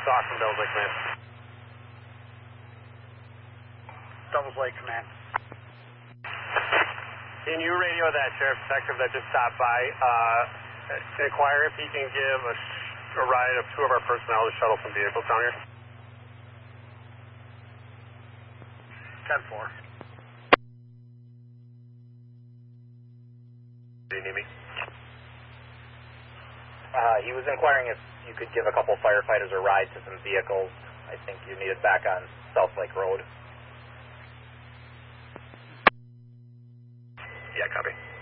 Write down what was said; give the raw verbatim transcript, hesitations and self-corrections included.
Stock from Devils Lake Command. Devils Lake Command. Can you radio that sheriff detective that just stopped by, uh, inquire if he can give a, a ride of two of our personnel to shuttle some vehicles down here? ten four. Do you need me? Uh, he was inquiring if you could give a couple firefighters a ride to some vehicles. I think you needed back on South Lake Road. Yeah, copy.